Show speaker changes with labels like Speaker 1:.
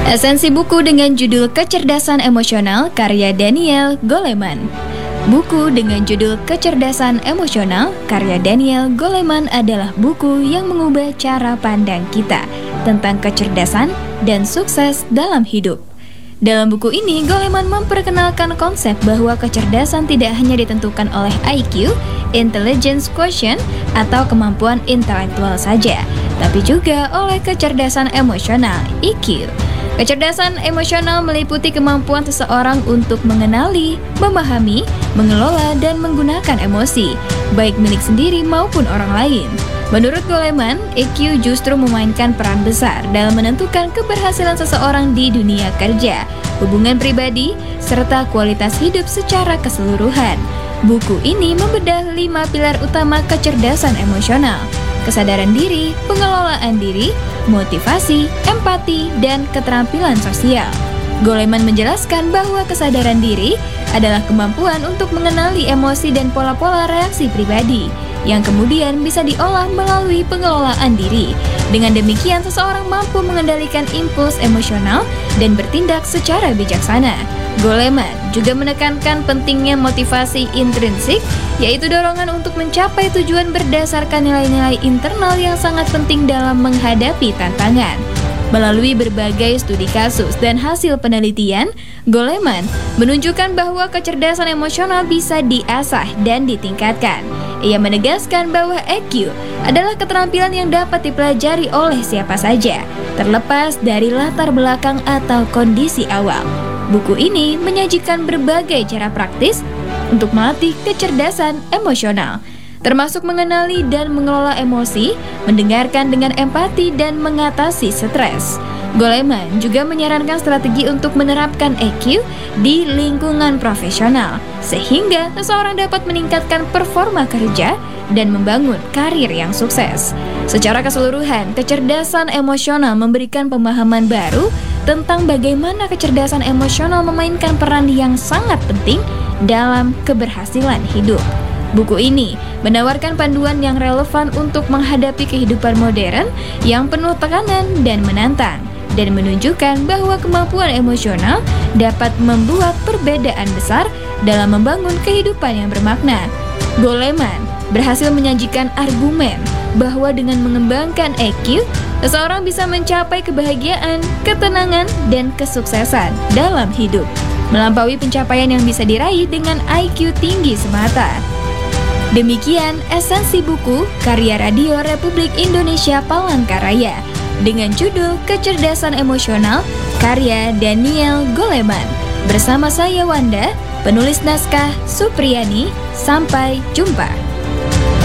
Speaker 1: Esensi buku dengan judul Kecerdasan Emosional karya Daniel Goleman. Buku dengan judul Kecerdasan Emosional karya Daniel Goleman adalah buku yang mengubah cara pandang kita tentang kecerdasan dan sukses dalam hidup. Dalam buku ini, Goleman memperkenalkan konsep bahwa kecerdasan tidak hanya ditentukan oleh IQ, Intelligence Quotient, atau kemampuan intelektual saja, tapi juga oleh kecerdasan emosional, EQ. Kecerdasan emosional meliputi kemampuan seseorang untuk mengenali, memahami, mengelola, dan menggunakan emosi, baik milik sendiri maupun orang lain. Menurut Goleman, EQ justru memainkan peran besar dalam menentukan keberhasilan seseorang di dunia kerja, hubungan pribadi, serta kualitas hidup secara keseluruhan. Buku ini membedah 5 pilar utama kecerdasan emosional: kesadaran diri, pengelolaan diri, motivasi, empati, dan keterampilan sosial. Goleman menjelaskan bahwa kesadaran diri adalah kemampuan untuk mengenali emosi dan pola-pola reaksi pribadi, yang kemudian bisa diolah melalui pengelolaan diri. Dengan demikian, seseorang mampu mengendalikan impuls emosional dan bertindak secara bijaksana. Goleman juga menekankan pentingnya motivasi intrinsik, yaitu dorongan untuk mencapai tujuan berdasarkan nilai-nilai internal yang sangat penting dalam menghadapi tantangan. Melalui berbagai studi kasus dan hasil penelitian, Goleman menunjukkan bahwa kecerdasan emosional bisa diasah dan ditingkatkan. Ia menegaskan bahwa EQ adalah keterampilan yang dapat dipelajari oleh siapa saja, terlepas dari latar belakang atau kondisi awal. Buku ini menyajikan berbagai cara praktis untuk melatih kecerdasan emosional, termasuk mengenali dan mengelola emosi, mendengarkan dengan empati, dan mengatasi stres. Goleman juga menyarankan strategi untuk menerapkan EQ di lingkungan profesional, sehingga seseorang dapat meningkatkan performa kerja dan membangun karir yang sukses. Secara keseluruhan, kecerdasan emosional memberikan pemahaman baru tentang bagaimana kecerdasan emosional memainkan peran yang sangat penting dalam keberhasilan hidup. Buku ini menawarkan panduan yang relevan untuk menghadapi kehidupan modern yang penuh tekanan dan menantang, dan menunjukkan bahwa kemampuan emosional dapat membuat perbedaan besar dalam membangun kehidupan yang bermakna. Goleman berhasil menyajikan argumen bahwa dengan mengembangkan EQ, seseorang bisa mencapai kebahagiaan, ketenangan, dan kesuksesan dalam hidup, melampaui pencapaian yang bisa diraih dengan IQ tinggi semata. Demikian esensi buku karya Radio Republik Indonesia Palangkaraya dengan judul Kecerdasan Emosional karya Daniel Goleman. Bersama saya Wanda, penulis naskah Supriyani. Sampai jumpa.